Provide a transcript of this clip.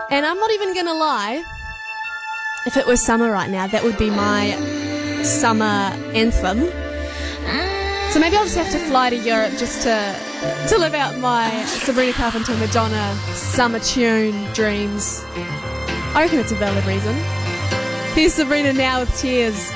And I'm not even going to lie, if it was summer right now, that would be my summer anthem. So maybe I'll just have to fly to Europe just to live out my Sabrina Carpenter Madonna summer tune dreams. I reckon it's a valid reason. Here's Sabrina now with Tears.